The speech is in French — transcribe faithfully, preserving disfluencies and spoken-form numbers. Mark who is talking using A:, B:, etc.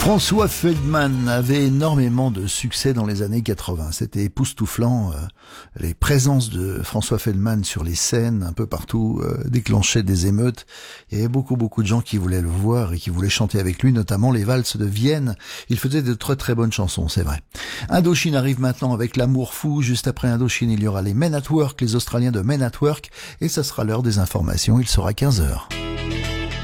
A: François Feldman avait énormément de succès dans les années quatre-vingts. C'était époustouflant. Euh, les présences de François Feldman sur les scènes, un peu partout, euh, déclenchaient des émeutes. Il y avait beaucoup, beaucoup de gens qui voulaient le voir et qui voulaient chanter avec lui, notamment les valses de Vienne. Il faisait de très, très bonnes chansons, c'est vrai. Indochine arrive maintenant avec l'amour fou. Juste après Indochine, il y aura les Men at Work, les Australiens de Men at Work. Et ça sera l'heure des informations. Il sera quinze heures.